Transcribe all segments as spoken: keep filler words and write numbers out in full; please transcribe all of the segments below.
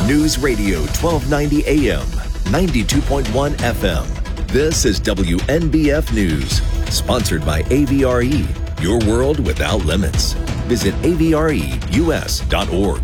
News Radio twelve ninety A M, ninety-two point one F M. This is W N B F News, sponsored by A V R E, your world without limits. Visit A V R E U S dot org.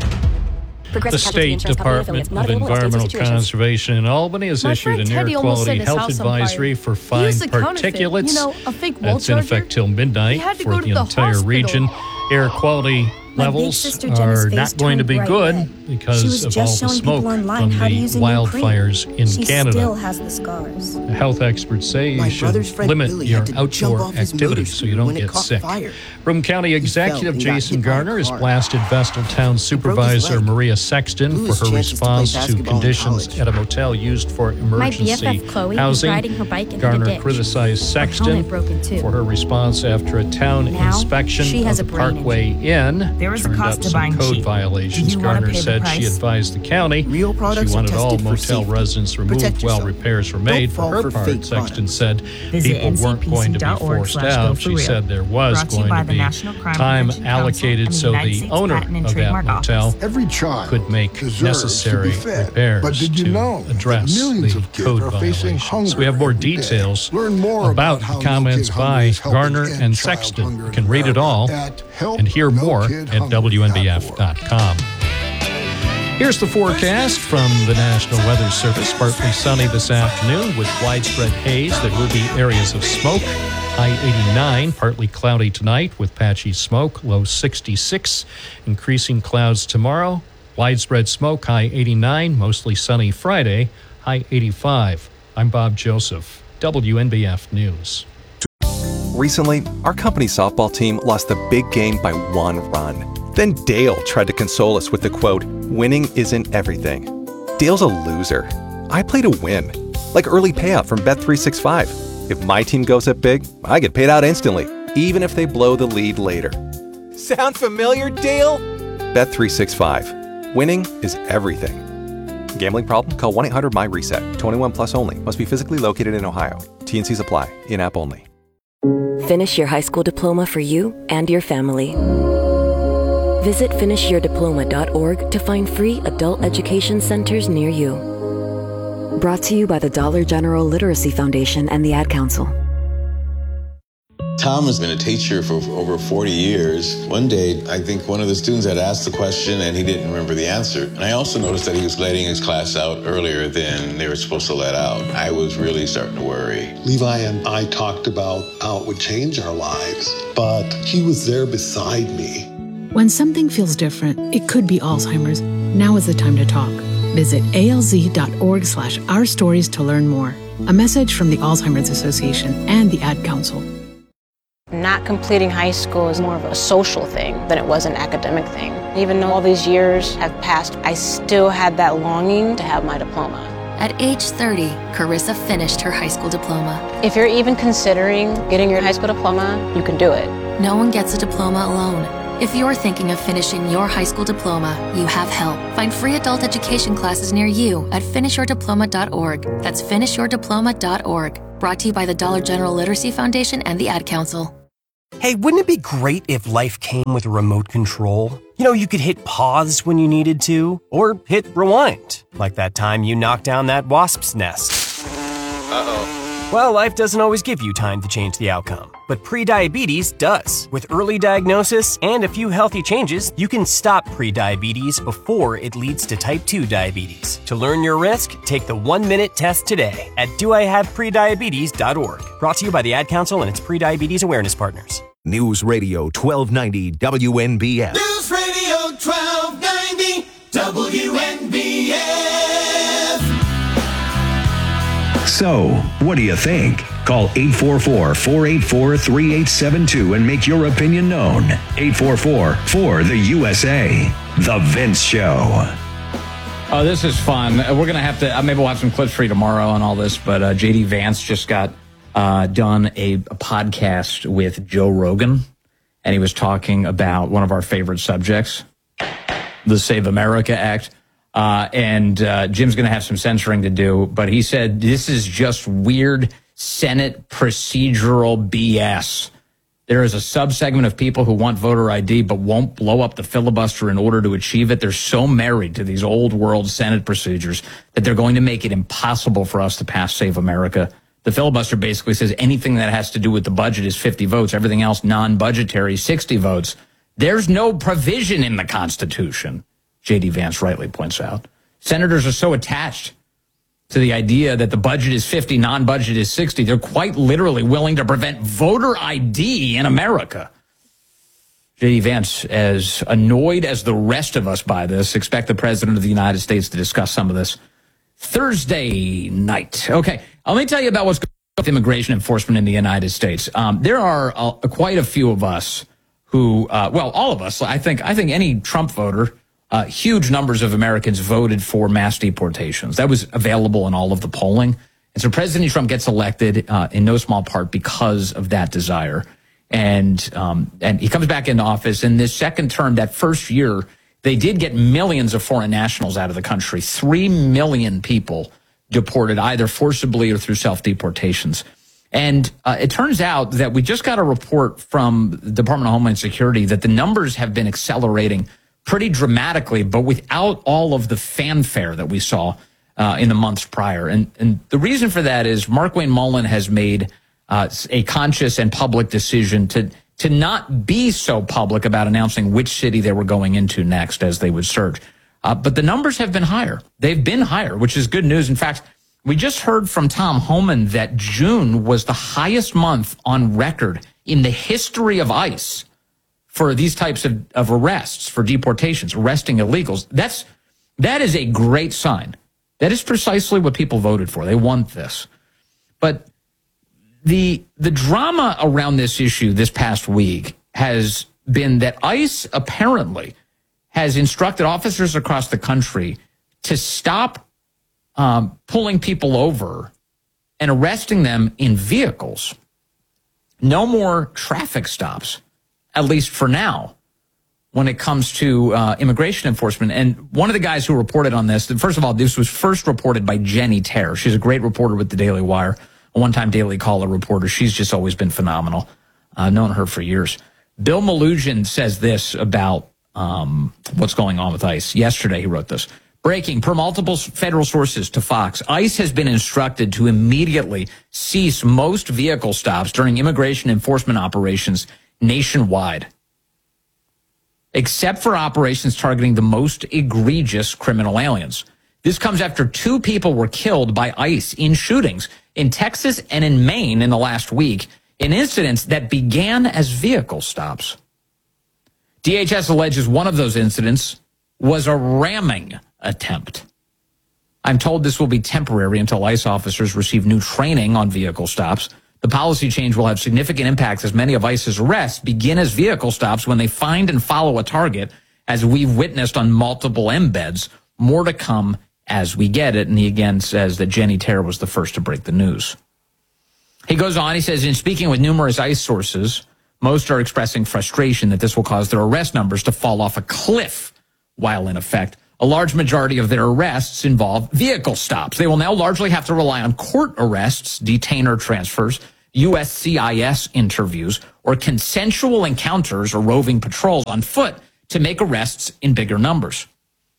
The State Department of Environmental Conservation in Albany has issued an air quality health advisory for fine particulates. You know, a fake wall That's in effect till midnight for the entire region. Air quality levels are not going to be good because of all the smoke from the wildfires in Canada. She still has the scars. Health experts say you should limit your outdoor activities so you don't get sick. From County Executive Jason Garner has blasted Vestal Town Supervisor Maria Sexton for her response to conditions at a motel used for emergency housing. Garner criticized Sexton for her response after a town inspection of the Parkway Inn. There is a cost to buying code cheap. violations. Garner said she advised the county Real products she wanted all motel safety. residents removed while repairs were made. For her part, Sexton products. said Visit people weren't going to be forced out. She said there was going to be time allocated so the owner of that motel Every child could make necessary to be fed. repairs But did you to know address millions the of kids code are facing violations. hunger We have more every day. details Learn more about about how the No comments Kid Hungry by is helping Garner end and child Sexton. hunger You can in read it all America at help and hear no more kid at hungry W N B dot F org. dot com. Here's the forecast from the National Weather Service. Partly sunny this afternoon with widespread haze. There will be areas of smoke. High eighty-nine, partly cloudy tonight with patchy smoke. Low sixty-six. Increasing clouds tomorrow. Widespread smoke. High eighty-nine. Mostly sunny Friday. High eighty-five. I'm Bob Joseph. W N B F News. Recently, our company softball team lost the big game by one run. Then Dale tried to console us with the quote, "Winning isn't everything." Dale's a loser. I play to win. Like early payout from Bet three sixty-five. If my team goes up big, I get paid out instantly, even if they blow the lead later. Sound familiar, Dale? Bet three sixty-five. Winning is everything. Gambling problem? Call one eight hundred M Y reset. twenty-one plus only. Must be physically located in Ohio. T and Cs apply. In-app only. Finish your high school diploma for you and your family. Visit finish your diploma dot org to find free adult education centers near you. Brought to you by the Dollar General Literacy Foundation and the Ad Council. Tom has been a teacher for over forty years. One day, I think one of the students had asked the question and he didn't remember the answer. And I also noticed that he was letting his class out earlier than they were supposed to let out. I was really starting to worry. Levi and I talked about how it would change our lives, but he was there beside me. When something feels different, it could be Alzheimer's. Now is the time to talk. Visit A L Z dot org slash our stories to learn more. A message from the Alzheimer's Association and the Ad Council. Not completing high school is more of a social thing than it was an academic thing. Even though all these years have passed, I still had that longing to have my diploma. At age thirty, Carissa finished her high school diploma. If you're even considering getting your high school diploma, you can do it. No one gets a diploma alone. If you're thinking of finishing your high school diploma, you have help. Find free adult education classes near you at finish your diploma dot org. That's finish your diploma dot org. Brought to you by the Dollar General Literacy Foundation and the Ad Council. Hey, wouldn't it be great if life came with a remote control? You know, you could hit pause when you needed to, or hit rewind, like that time you knocked down that wasp's nest. Uh-oh. Well, life doesn't always give you time to change the outcome, but prediabetes does. With early diagnosis and a few healthy changes, you can stop prediabetes before it leads to type two diabetes. To learn your risk, take the one-minute test today at do I have prediabetes dot org. Brought to you by the Ad Council and its prediabetes awareness partners. News Radio twelve ninety W N B F. News Radio twelve ninety W N B F. So, what do you think? Call eight four four, four eight four, three eight seven two and make your opinion known. eight four four, four the U S A. The Vince Show. Oh, this is fun. We're going to have to, uh, maybe we'll have some clips for you tomorrow on all this, but uh, J D Vance just got uh, done a, a podcast with Joe Rogan, and he was talking about one of our favorite subjects, the Save America Act. Uh, and uh, Jim's going to have some censoring to do, but he said this is just weird Senate procedural B S. There is a subsegment of people who want voter I D but won't blow up the filibuster in order to achieve it. They're so married to these old world Senate procedures that they're going to make it impossible for us to pass Save America. The filibuster basically says anything that has to do with the budget is fifty votes. Everything else non-budgetary, sixty votes. There's no provision in the Constitution, J D Vance rightly points out. Senators are so attached to the idea that the budget is fifty, non-budget is sixty. They're quite literally willing to prevent voter I D in America. J D Vance, as annoyed as the rest of us by this, expect the President of the United States to discuss some of this Thursday night. Okay, let me tell you about what's going on with immigration enforcement in the United States. Um, there are uh, quite a few of us who, uh, well, all of us, I think, I think any Trump voter, Uh, huge numbers of Americans voted for mass deportations. That was available in all of the polling. And so President Trump gets elected uh, in no small part because of that desire. And um, and he comes back into office. In this second term, that first year, they did get millions of foreign nationals out of the country. Three million people deported either forcibly or through self-deportations. And uh, it turns out that we just got a report from the Department of Homeland Security that the numbers have been accelerating pretty dramatically, but without all of the fanfare that we saw uh, in the months prior. And, and the reason for that is Markwayne Mullin has made uh, a conscious and public decision to to not be so public about announcing which city they were going into next as they would surge. Uh, but the numbers have been higher. They've been higher, which is good news. In fact, we just heard from Tom Homan that June was the highest month on record in the history of ICE for these types of, of arrests, for deportations, arresting illegals. That's, that is a great sign. That is precisely what people voted for. They want this. But the, the drama around this issue this past week has been that ICE apparently has instructed officers across the country to stop um, pulling people over and arresting them in vehicles. No more traffic stops, at least for now, when it comes to uh, immigration enforcement. And one of the guys who reported on this, first of all, this was first reported by Jenny Terr. She's a great reporter with the Daily Wire, a one-time Daily Caller reporter. She's just always been phenomenal. I've known her for years. Bill Malugin says this about um, what's going on with ICE. Yesterday, he wrote this. Breaking, per multiple federal sources to Fox, ICE has been instructed to immediately cease most vehicle stops during immigration enforcement operations nationwide, except for operations targeting the most egregious criminal aliens. This comes after two people were killed by ICE in shootings in Texas and in Maine in the last week, in incidents that began as vehicle stops. D H S alleges one of those incidents was a ramming attempt. I'm told this will be temporary until ICE officers receive new training on vehicle stops. The policy change will have significant impacts as many of ICE's arrests begin as vehicle stops when they find and follow a target, as we've witnessed on multiple embeds. More to come as we get it. And he again says that Jenny Terr was the first to break the news. He goes on, he says, in speaking with numerous ICE sources, most are expressing frustration that this will cause their arrest numbers to fall off a cliff, while in effect, a large majority of their arrests involve vehicle stops. They will now largely have to rely on court arrests, detainer transfers, U S C I S interviews, or consensual encounters or roving patrols on foot to make arrests in bigger numbers.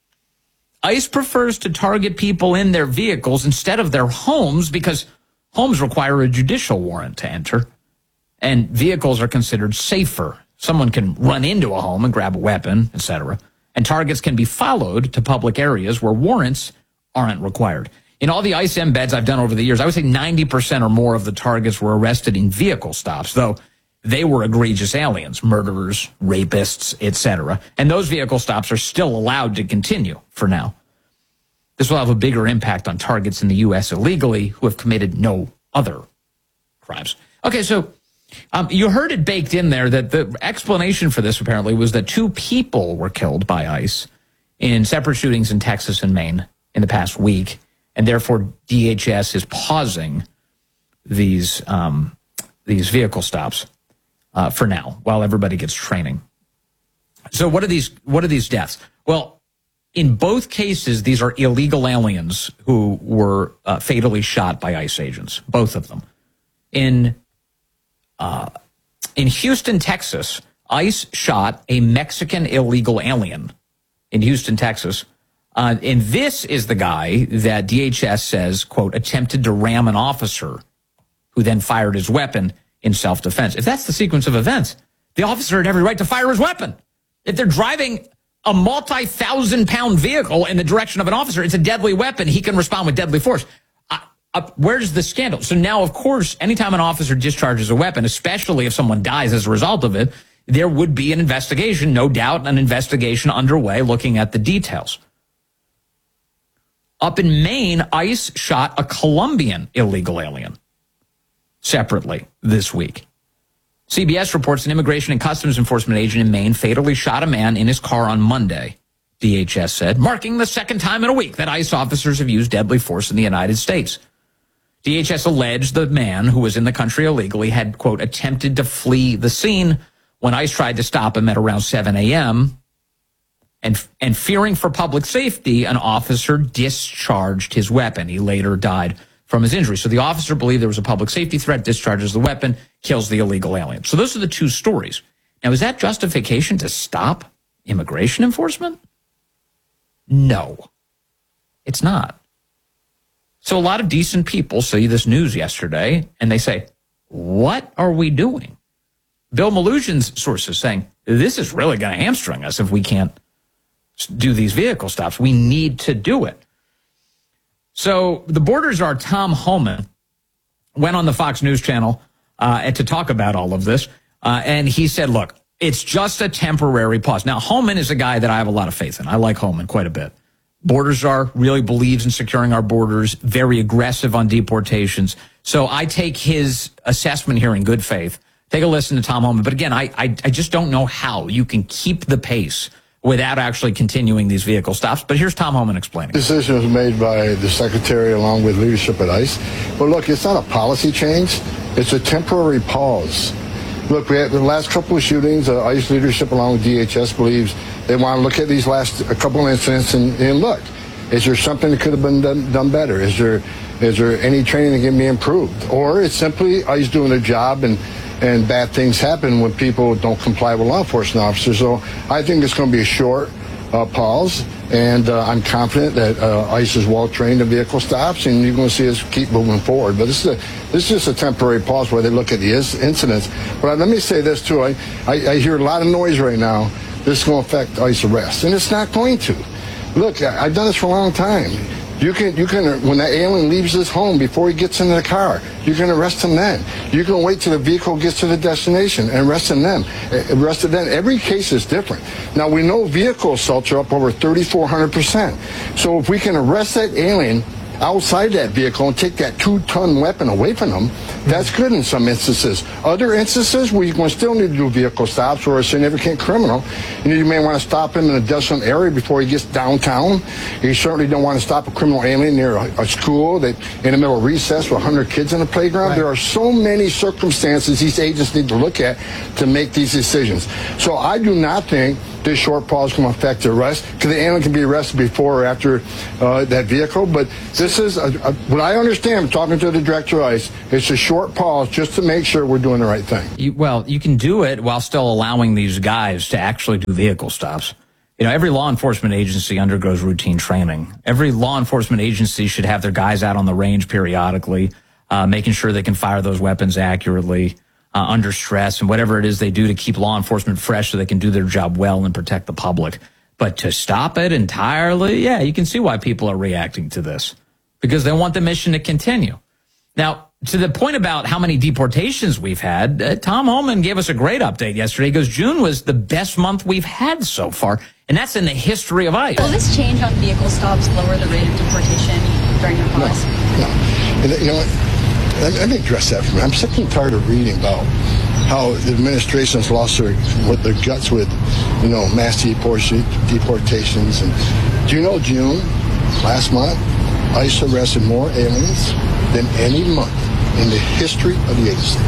ICE prefers to target people in their vehicles instead of their homes because homes require a judicial warrant to enter, and vehicles are considered safer. Someone can run into a home and grab a weapon, et cetera, and targets can be followed to public areas where warrants aren't required. In all the ICE embeds I've done over the years, I would say ninety percent or more of the targets were arrested in vehicle stops, though they were egregious aliens, murderers, rapists, et cetera. And those vehicle stops are still allowed to continue for now. This will have a bigger impact on targets in the U S illegally who have committed no other crimes. Okay, so um, you heard it baked in there that the explanation for this apparently was that two people were killed by ICE in separate shootings in Texas and Maine in the past week, and therefore D H S is pausing these um, these vehicle stops uh, for now while everybody gets training. So what are these? What are these deaths? Well, in both cases, these are illegal aliens who were uh, fatally shot by ICE agents. Both of them. In uh, In Houston, Texas, ICE shot a Mexican illegal alien in Houston, Texas. Uh, and this is the guy that D H S says, quote, attempted to ram an officer who then fired his weapon in self-defense. If that's the sequence of events, the officer had every right to fire his weapon. If they're driving a multi-thousand pound vehicle in the direction of an officer, it's a deadly weapon. He can respond with deadly force. Uh, uh, where's the scandal? So now, of course, anytime an officer discharges a weapon, especially if someone dies as a result of it, there would be an investigation, no doubt, an investigation underway looking at the details. Up in Maine, ICE shot a Colombian illegal alien separately this week. C B S reports an Immigration and Customs Enforcement agent in Maine fatally shot a man in his car on Monday, D H S said, marking the second time in a week that ICE officers have used deadly force in the United States. D H S alleged the man, who was in the country illegally, had, quote, attempted to flee the scene when ICE tried to stop him at around seven a.m., And, and fearing for public safety, an officer discharged his weapon. He later died from his injury. So the officer believed there was a public safety threat, discharges the weapon, kills the illegal alien. So those are the two stories. Now, is that justification to stop immigration enforcement? No, it's not. So a lot of decent people see this news yesterday, and they say, what are we doing? Bill Malugion's sources saying, this is really going to hamstring us if we can't do these vehicle stops. We need to do it. So the border czar Tom Homan went on the Fox News channel uh, and to talk about all of this. Uh, and he said, look, it's just a temporary pause. Now, Homan is a guy that I have a lot of faith in. I like Homan quite a bit. Border czar really believes in securing our borders, very aggressive on deportations. So I take his assessment here in good faith. Take a listen to Tom Homan. But again, I, I, I just don't know how you can keep the pace without actually continuing these vehicle stops. But here's Tom Homan explaining. The decision was made by the Secretary along with leadership at ICE. But look, it's not a policy change. It's a temporary pause. Look, we had the last couple of shootings, uh, ICE leadership along with D H S believes they want to look at these last a couple of incidents and, and look, is there something that could have been done, done better? Is there is there any training that can be improved? Or it's simply ICE doing their job and and bad things happen when people don't comply with law enforcement officers. So I think it's going to be a short uh, pause, and uh, I'm confident that uh, ICE is well trained in vehicle stops, and you're going to see us keep moving forward. But this is a, this is just a temporary pause where they look at the incidents. But let me say this too: I, I, I hear a lot of noise right now. This is going to affect ICE arrests, and it's not going to. Look, I, I've done this for a long time. You can, you can, when that alien leaves his home before he gets into the car, you can arrest him then. You can wait till the vehicle gets to the destination and arrest him then. Arrest him then. Every case is different. Now, we know vehicle assaults are up over thirty-four hundred percent. So if we can arrest that alien outside that vehicle and take that two-ton weapon away from them, that's good in some instances. Other instances, we will still need to do vehicle stops or a significant criminal. You know, you may want to stop him in a desolate area before he gets downtown. You certainly don't want to stop a criminal alien near a, a school that in the middle of recess with one hundred kids in the playground. Right. There are so many circumstances these agents need to look at to make these decisions. So I do not think this short pause can affect the arrest, because the alien can be arrested before or after uh, that vehicle. But this is, a, a, what I understand, talking to the director of ICE, it's a short pause just to make sure we're doing the right thing. You, well, you can do it while still allowing these guys to actually do vehicle stops. You know, every law enforcement agency undergoes routine training. Every law enforcement agency should have their guys out on the range periodically, uh, making sure they can fire those weapons accurately, Uh, under stress, and whatever it is they do to keep law enforcement fresh so they can do their job well and protect the public. But to stop it entirely, yeah, you can see why people are reacting to this, because they want the mission to continue. Now, to the point about how many deportations we've had, uh, Tom Homan gave us a great update yesterday. He goes, June was the best month we've had so far, and that's in the history of ICE. Will this change on vehicle stops lower the rate of deportation during your pause? No, no. And, you know what? Let me address that for me. I'm sick and tired of reading about how the administration's lost their, with their guts with, you know, mass deportation, deportations. And do you know, June, last month, ICE arrested more aliens than any month in the history of the agency.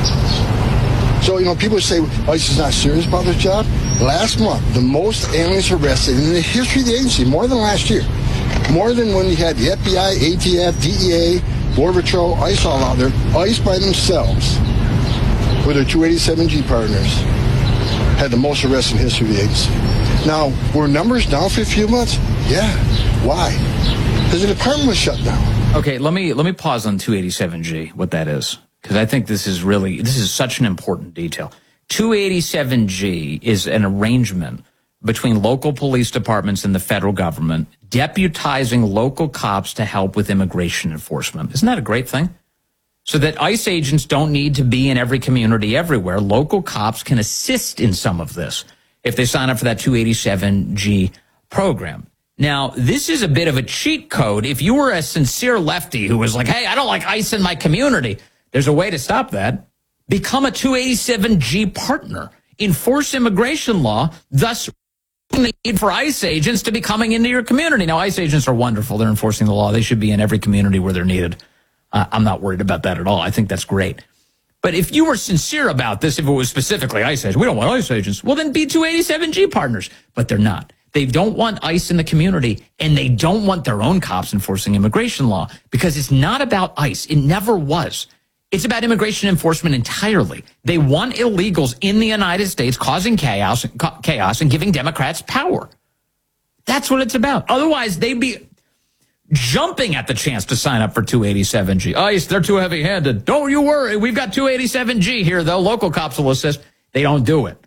So, you know, people say ICE is not serious about their job. Last month, the most aliens arrested in the history of the agency, more than last year. More than when you had the F B I, A T F, D E A, Border Patrol, ICE all out there. ICE by themselves were their two eighty-seven G partners, had the most arrests in history of the agency. Now, were numbers down for a few months? Yeah. Why? Because the department was shut down. Okay, let me let me pause on two eighty-seven G, what that is, because I think this is really, this is such an important detail. two eighty-seven G is an arrangement between local police departments and the federal government, deputizing local cops to help with immigration enforcement. Isn't that a great thing? So that ICE agents don't need to be in every community everywhere. Local cops can assist in some of this if they sign up for that two eighty-seven G program. Now, this is a bit of a cheat code. If you were a sincere lefty who was like, hey, I don't like ICE in my community, there's a way to stop that. Become a two eighty-seven G partner. Enforce immigration law, thus the need for ICE agents to be coming into your community. Now, ICE agents are wonderful. They're enforcing the law. They should be in every community where they're needed. Uh, I'm not worried about that at all. I think that's great. But if you were sincere about this, if it was specifically ICE agents, we don't want ICE agents, well, then be two eighty-seven G partners. But they're not. They don't want ICE in the community, and they don't want their own cops enforcing immigration law, because it's not about ICE. It never was. It's about immigration enforcement entirely. They want illegals in the United States causing chaos, chaos and giving Democrats power. That's what it's about. Otherwise, they'd be jumping at the chance to sign up for two eighty-seven G. ICE, they're too heavy-handed. Don't you worry. We've got two eighty-seven G here, though. Local cops will assist. They don't do it.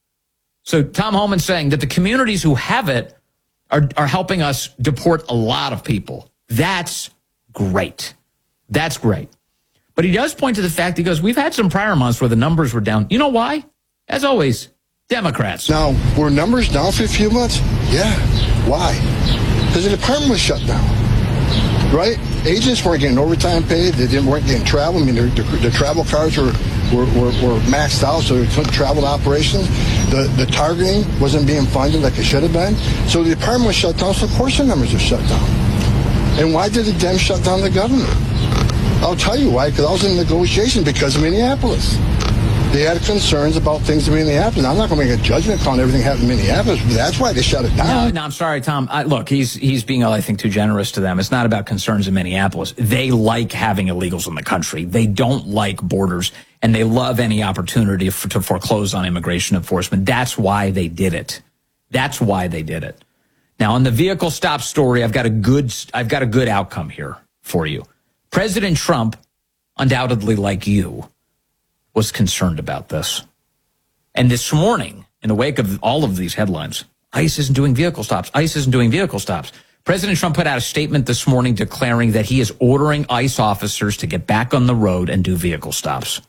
So Tom Homan's saying that the communities who have it are, are helping us deport a lot of people. That's great. That's great. But he does point to the fact, he goes, we've had some prior months where the numbers were down. You know why? As always, Democrats. Now, were numbers down for a few months? Yeah. Why? Because the department was shut down. Right? Agents weren't getting overtime paid. They didn't, weren't getting travel. I mean, their, their, their travel cards were, were, were, were maxed out, so they couldn't travel to operations. The, the targeting wasn't being funded like it should have been. So the department was shut down, so of course the numbers are shut down. And why did the Dems shut down the government? I'll tell you why, because I was in negotiation because of Minneapolis. They had concerns about things in Minneapolis. I'm not going to make a judgment call on everything happened in Minneapolis, but that's why they shut it down. No, no, I'm sorry, Tom. I, look, he's he's being, I think, too generous to them. It's not about concerns in Minneapolis. They like having illegals in the country. They don't like borders, and they love any opportunity for, to foreclose on immigration enforcement. That's why they did it. That's why they did it. Now, on the vehicle stop story, I've got a good, I've got a good outcome here for you. President Trump, undoubtedly like you, was concerned about this. And this morning, in the wake of all of these headlines, ICE isn't doing vehicle stops. ICE isn't doing vehicle stops. President Trump put out a statement this morning declaring that he is ordering ICE officers to get back on the road and do vehicle stops.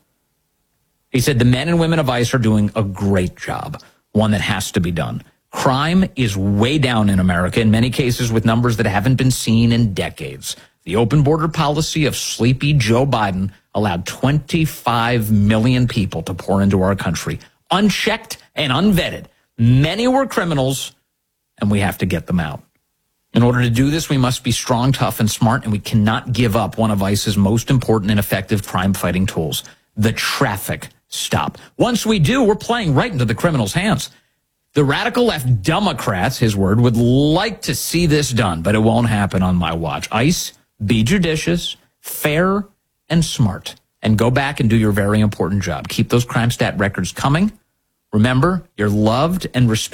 He said the men and women of ICE are doing a great job, one that has to be done. Crime is way down in America, in many cases with numbers that haven't been seen in decades. The open border policy of sleepy Joe Biden allowed twenty-five million people to pour into our country, unchecked and unvetted. Many were criminals, and we have to get them out. In order to do this, we must be strong, tough, and smart, and we cannot give up one of ICE's most important and effective crime-fighting tools, the traffic stop. Once we do, we're playing right into the criminals' hands. The radical left Democrats, his word, would like to see this done, but it won't happen on my watch. ICE, be judicious, fair, and smart, and go back and do your very important job. Keep those crime stat records coming. Remember, you're loved and respected.